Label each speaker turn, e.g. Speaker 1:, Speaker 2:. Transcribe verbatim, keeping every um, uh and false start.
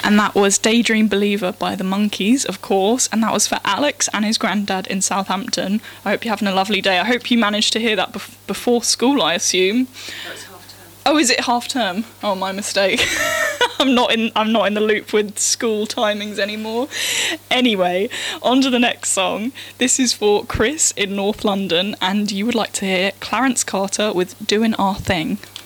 Speaker 1: And that was Daydream Believer by the Monkees, of course, and that was for Alex and his granddad in Southampton. I hope you're having a lovely day. I hope you managed to hear that bef- before school, I assume.
Speaker 2: That's half term.
Speaker 1: Oh, is it half term? Oh, my mistake. I'm not in I'm not in the loop with school timings anymore. Anyway, on to the next song. This is for Chris in North London, and you would like to hear Clarence Carter with Doing Our Thing.